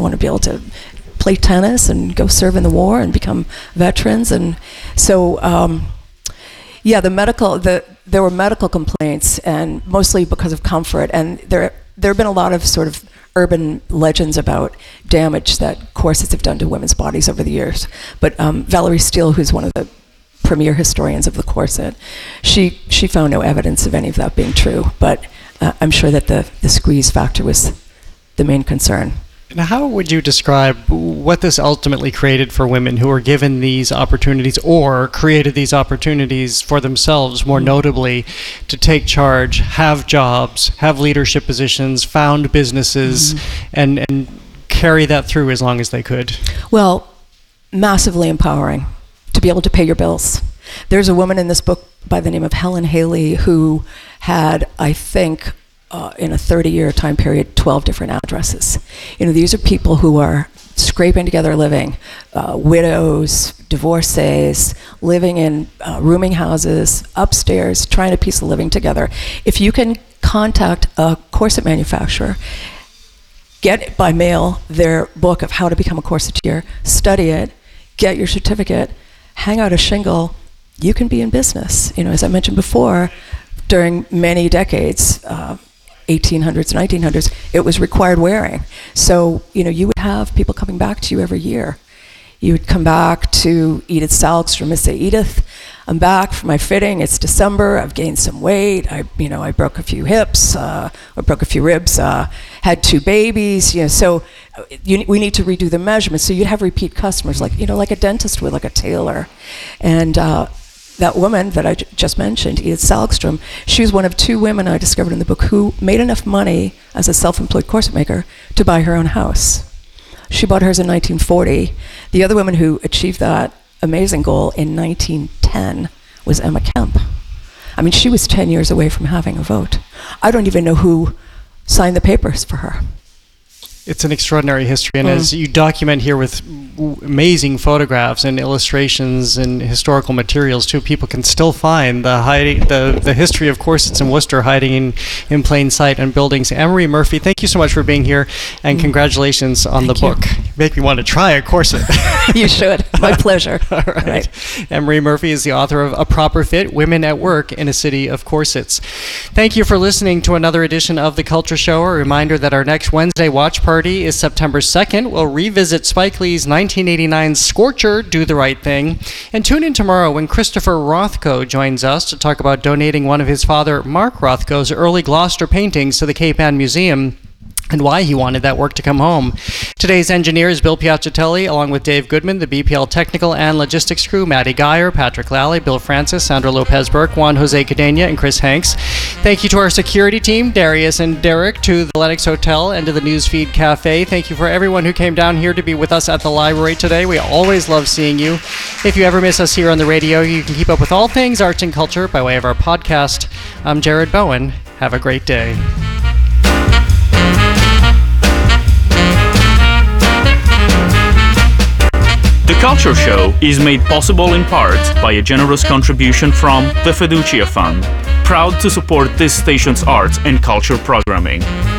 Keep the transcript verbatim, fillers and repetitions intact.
want to be able to play tennis and go serve in the war and become veterans. And so, um, yeah, the medical, the there were medical complaints, and mostly because of comfort. And there there have been a lot of sort of urban legends about damage that corsets have done to women's bodies over the years. But um, Valerie Steele, who's one of the premier historians of the corset, she she found no evidence of any of that being true. But uh, I'm sure that the, the squeeze factor was the main concern. And how would you describe what this ultimately created for women who were given these opportunities or created these opportunities for themselves, more notably, to take charge, have jobs, have leadership positions, found businesses, mm-hmm. and, and carry that through as long as they could? Well, massively empowering to be able to pay your bills. There's a woman in this book by the name of Helen Haley who had, I think, Uh, in a thirty-year time period, twelve different addresses. You know, these are people who are scraping together a living, uh, widows, divorcees, living in uh, rooming houses, upstairs, trying to piece a living together. If you can contact a corset manufacturer, get by mail their book of how to become a corsetier, study it, get your certificate, hang out a shingle, you can be in business. You know, as I mentioned before, during many decades, uh, eighteen hundreds, nineteen hundreds, it was required wearing. So, you know, you would have people coming back to you every year. You would come back to Edith Salkstrom and say, Edith, I'm back for my fitting. It's December. I've gained some weight. I, you know, I broke a few hips, uh, or broke a few ribs, uh, had two babies. You know, so you, we need to redo the measurements. So you'd have repeat customers, like, you know, like a dentist would, like a tailor. And uh, that woman that I j- just mentioned, Edith Salkstrom, she was one of two women I discovered in the book who made enough money as a self-employed corset maker to buy her own house. She bought hers in nineteen forty. The other woman who achieved that amazing goal in nineteen ten was Emma Kemp. I mean, she was ten years away from having a vote. I don't even know who signed the papers for her. It's an extraordinary history, and mm. as you document here with amazing photographs and illustrations and historical materials too, people can still find the hiding, the, the history of corsets in Worcester hiding in, in plain sight on buildings. Anne-Marie Murphy, thank you so much for being here, and mm. congratulations on thank the you. book. You make me want to try a corset. You should. My pleasure. All right. All right. Anne-Marie Murphy is the author of A Proper Fit, Women at Work in a City of Corsets. Thank you for listening to another edition of The Culture Show. A reminder that our next Wednesday watch party is September second. We'll revisit Spike Lee's nineteen eighty-nine Scorcher, Do the Right Thing. And tune in tomorrow when Christopher Rothko joins us to talk about donating one of his father, Mark Rothko's early Gloucester paintings to the Cape Ann Museum, and why he wanted that work to come home. Today's engineer is Bill Piacitelli, along with Dave Goodman, the B P L technical and logistics crew, Maddie Geyer, Patrick Lally, Bill Francis, Sandra Lopez-Burke, Juan Jose Cadena, and Chris Hanks. Thank you to our security team, Darius and Derek, to the Lennox Hotel, and to the Newsfeed Cafe. Thank you for everyone who came down here to be with us at the library today. We always love seeing you. If you ever miss us here on the radio, you can keep up with all things arts and culture by way of our podcast. I'm Jared Bowen. Have a great day. The Culture Show is made possible in part by a generous contribution from the Fiducia Fund, proud to support this station's arts and culture programming.